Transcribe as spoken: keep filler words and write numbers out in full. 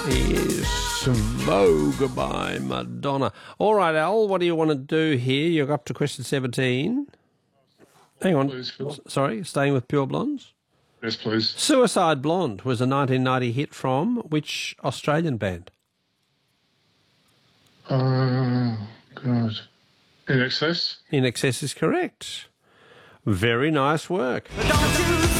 Is Vogue by Madonna. All right, Al, what do you want to do here? You're up to question seventeen. Hang on. Please, Phil. Sorry, staying with Pure Blondes? Yes, please. Suicide Blonde was a nineteen ninety hit from which Australian band? Oh, God. In Excess? In Excess is correct. Very nice work. Don't you